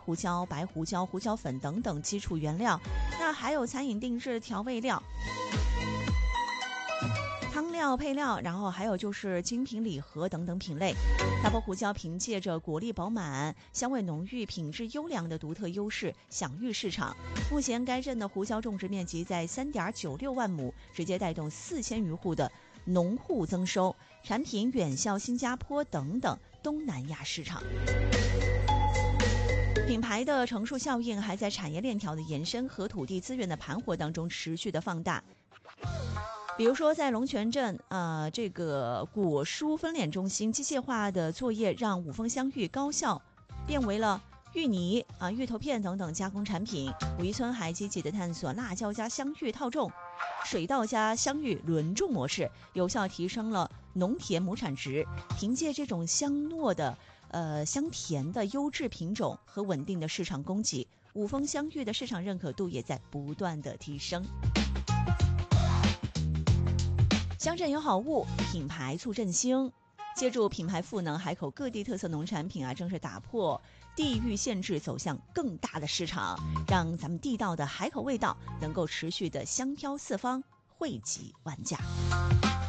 胡椒、白胡椒、胡椒粉等等基础原料，那还有餐饮定制调味料、汤料、配料，然后还有就是精品礼盒等等品类。大坡胡椒凭借着果粒饱满、香味浓郁、品质优良的独特优势享誉市场。目前该镇的胡椒种植面积在 3.96 万亩，直接带动4000余户的农户增收，产品远销新加坡等等东南亚市场。品牌的乘数效应还在产业链条的延伸和土地资源的盘活当中持续的放大。比如说在龙泉镇这个果蔬分拣中心，机械化的作业让五峰香芋高效变为了芋泥芋头片等等加工产品。武夷村还积极的探索辣椒加香芋套种、水稻加香芋轮种模式，有效提升了农田亩产值。凭借这种香糯的香甜的优质品种和稳定的市场供给，五峰香芋的市场认可度也在不断的提升。乡镇有好物，品牌促振兴。借助品牌赋能，海口各地特色农产品正是打破地域限制，走向更大的市场，让咱们地道的海口味道能够持续的香飘四方，惠及万家。